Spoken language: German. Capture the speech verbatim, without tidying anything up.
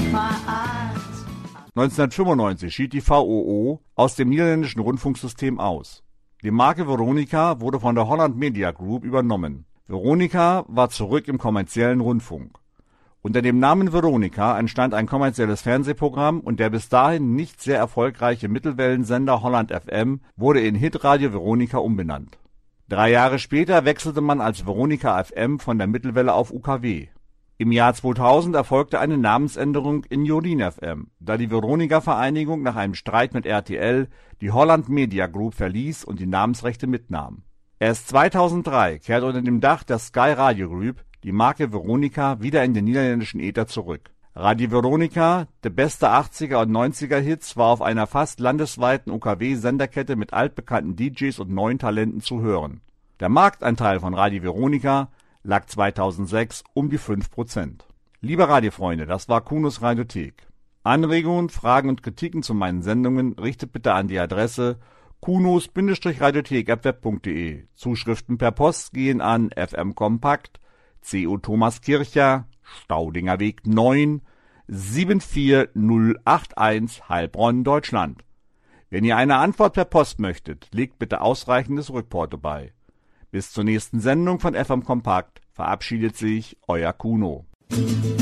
neunzehnhundertfünfundneunzig schied die V O O aus dem niederländischen Rundfunksystem aus. Die Marke Veronica wurde von der Holland Media Group übernommen. Veronica war zurück im kommerziellen Rundfunk. Unter dem Namen Veronica entstand ein kommerzielles Fernsehprogramm und der bis dahin nicht sehr erfolgreiche Mittelwellensender Holland F M wurde in Hitradio Veronica umbenannt. Drei Jahre später wechselte man als Veronica F M von der Mittelwelle auf U K W. Im Jahr zweitausend erfolgte eine Namensänderung in Jodin F M, da die Veronica-Vereinigung nach einem Streit mit R T L die Holland Media Group verließ und die Namensrechte mitnahm. Erst zweitausenddrei kehrte unter dem Dach der Sky Radio Group die Marke Veronica wieder in den niederländischen Äther zurück. Radio Veronica, der beste achtziger und neunziger Hits, war auf einer fast landesweiten U K W-Senderkette mit altbekannten D Js und neuen Talenten zu hören. Der Marktanteil von Radio Veronica lag zweitausendsechs um die fünf Prozent. Liebe Radiofreunde, das war Kunos Radiothek. Anregungen, Fragen und Kritiken zu meinen Sendungen richtet bitte an die Adresse kunos Radiothek at web punkt de. Zuschriften per Post gehen an F M Kompakt, C O Thomaskircher, Staudinger Weg neun, sieben vier null acht eins, Heilbronn, Deutschland. Wenn ihr eine Antwort per Post möchtet, legt bitte ausreichendes Rückporto bei. Bis zur nächsten Sendung von F M Kompakt verabschiedet sich euer Kuno.